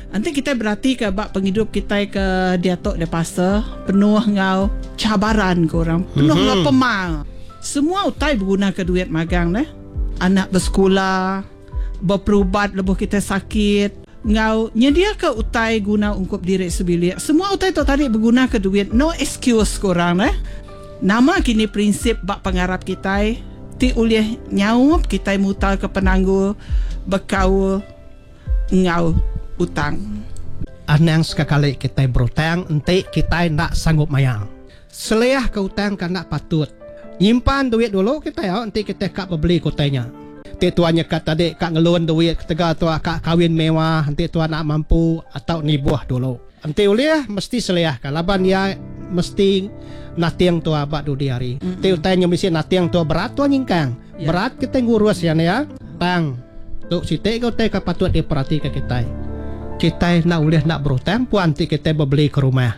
Nanti kita berarti ke bak penghidup kita ke dia tok dia pasal penuh ngau cabaran korang, penuh ngau pemal. Semua utai berguna ke duit magang deh. Anak bersekolah, berperubat lebuh kita sakit. Ngau nyedia ke utai guna ungkup diri sebilik. Semua utai tu tadi berguna ke duit. No excuse korang deh. Nama kini prinsip bak pengarap kita ti ulih nyaup kita mutal ke penangguh berkaul ngau utang. Anang sekali kita berutang, nanti kita nak sanggup mayang. Seleah ke utang kan nak patut. Nyimpan duit dulu kita ya, nanti kita kak beli kotanya. Nanti tuannya kat tadi kak ngeluan duit, ketega tuan kak kawin mewah, nanti tuan nak mampu atau nibuah dulu. Nanti uliah mesti seleah kan, laban dia mesti natiang tua abad di hari. Nanti utangnya mesti natiang tua berat tuan nyingkang. Berat kita ngurus ya tang. Tuk sitik kau teh patut diperhatikan kita. Kita nak boleh nak berutang puan nanti kita beli ke rumah.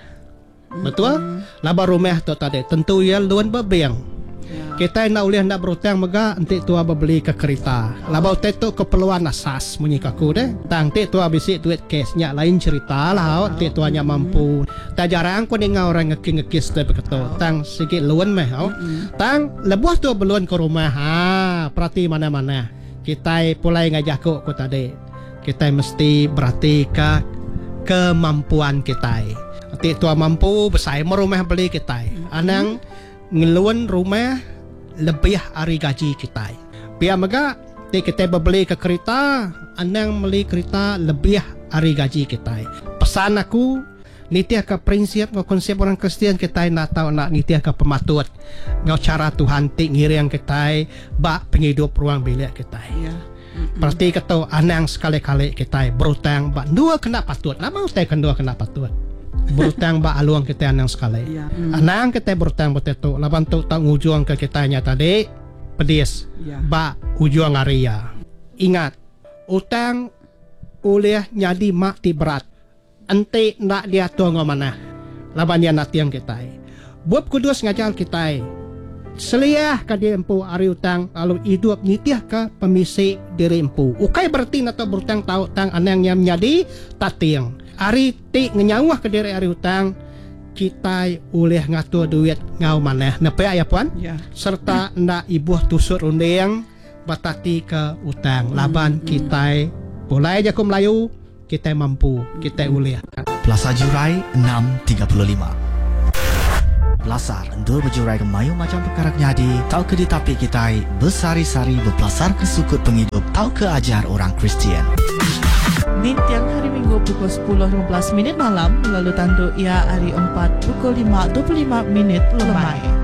Betul? Laba rumah tu tadi tentu ia luan berbiang. Kita nak boleh nak berutang mega nanti tua beli ke kereta. Laba tu keperluan asas menyikaku deh. Tang nanti tua bisik duit cashnya lain cerita lah. Nanti tuanya mampu. Tak jarang kau dengar orang ngekis tu begitu. Tang sikit luan meh. Tang lebuh tu beluan ke rumah. Perhati mana-mana. Kita pulai ngajak aku tadi. Kita mesti berarti ke kemampuan kita. Nanti tua mampu besar rumah beli kita. Anang ngeluan rumah lebih hari gaji kita. Biar mega kita beli ke kereta, anang beli kereta lebih hari gaji kita. Pesan aku nitia ke prinsip atau konsep orang Kristian kita nak tahu nak nitia ke pematut. Ngau cara Tuhan tik ngiring kita bak penghidup ruang bilik kita. Berarti kata anang sekali-kali kita berutang bak dua kena patut. Nama usai kedua kena patut. Berutang bak aluang kita anang sekali. Anang kita berutang betul. Laban tu tak ujung ke kitanya tadi pedis. Bak ujung area. Ingat, utang oleh nyadi mak ti berat. Ente nak dia tuang mana. Laban dia nak tiang kita. Buat kudus ngajar kita. Seliah ke dia empu ari utang lalu hidup nitiah ke pemisik diri empu. Ukai berarti atau berutang tahu tang anang yang menjadi tatiang. Ari tik ngenyawah ke diri ari utang kita boleh ngatur duit ngau mana. Napa ya puan? Serta nak ibuh tusuk rundeng batati ke utang. Laban kita boleh aja ku Melayu kita mampu kita boleh. Plaza Jurai 635. Belasar endur berjurai ke mayu macam perkara nyadi. Tahu ke ditapik kita bersari-sari berpelasar ke sukut penghidup. Tahu ke ajar orang Kristian. Tiang hari Minggu pukul 10.15 malam. Lalu tandu ia hari 4 pukul 5.25 lemai.